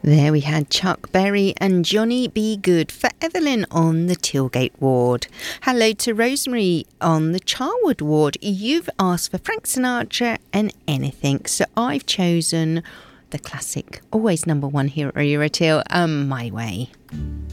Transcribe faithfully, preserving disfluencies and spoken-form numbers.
There we had Chuck Berry and Johnny B. Good for Evelyn on the Tilgate ward. Hello to Rosemary on the Charwood ward. You've asked for Frank Sinatra and anything, so I've chosen the classic, always number one here at Radio Rotil, um, My Way.